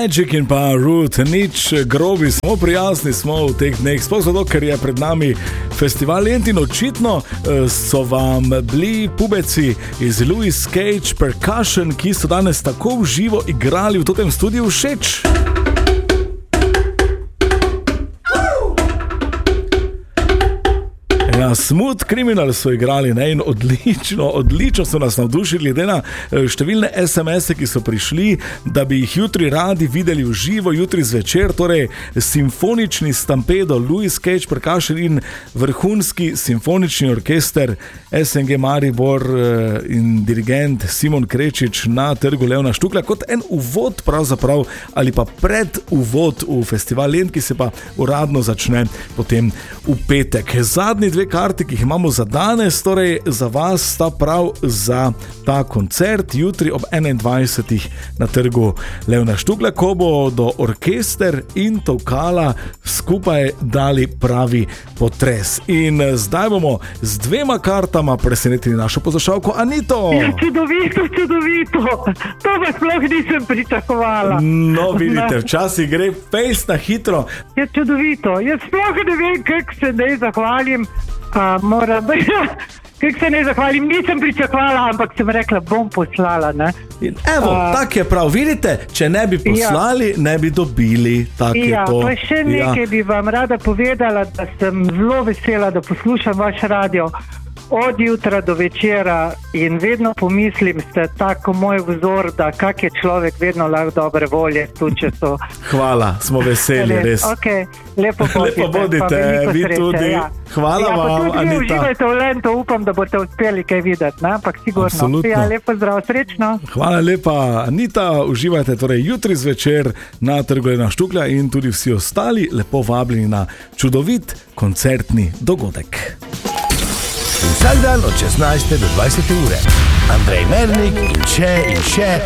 Magic in pa Root, nič grobi, samo prijazni smo v teh dneh, sploh zato, ker je pred nami festival Lent in očitno so vam bili pubeci iz Louis Cage Percussion, ki so danes tako v živo igrali v tem studiu, všeč. Ja, Smooth Criminal so igrali, ne, in odlično so nas navdušili, glede na številne SMS-e, ki so prišli, da bi jih jutri radi videli v živo, jutri zvečer, torej simfonični Stampedo, Louis Cage Percussion in vrhunski simfonični orkester SNG Maribor in dirigent Simon Krečič na trgu Levna Štuklja, kot en uvod pravzaprav, ali pa pred uvod v festival Lent, ki se pa uradno začne potem v petek. Zadnji dve karti, ki jih imamo za danes, torej za vas sta prav za ta koncert jutri ob 21. na trgu Levna Štuklja, ko bodo orkester in tolkala skupaj dali pravi potres. In zdaj bomo z dvema kartama presenetili našo poslušalko Anito. Ja, čudovito. To pa sploh nisem pričakovala. No, vidite, včasih gre fejst na hitro. Ja, čudovito. Jaz sploh ne vem, kako se ne zahvalim. Kako se ne zahvalim, nisem pričakovala, ampak sem rekla, bom poslala. Ne? In evo, tak je prav, vidite, če ne bi poslali, ne bi dobili, tak je to. Pa še nekaj bi vam rada povedala, da sem zelo vesela, da poslušam vaš radio od jutra do večera in vedno pomislim, ste tako moj vzor, da kak je človek vedno lahko dobre volje, tudi če so... Hvala, smo veseli, res. Okay, lepo bodite, vi tudi. Ja. Hvala vam, Anita. Pa tudi uživajte v Lentu, upam, da boste uspeli kaj videti, ne? Ampak sigurno. Absolutno. Ja, lepo zdrav, srečno. Hvala lepa, Anita, uživajte torej jutri zvečer na trgu Levna Štuklja in tudi vsi ostali lepo vabljeni na čudovit koncertni dogodek. Vsak dan od 16. do 20. ure. Andrej Mernik in še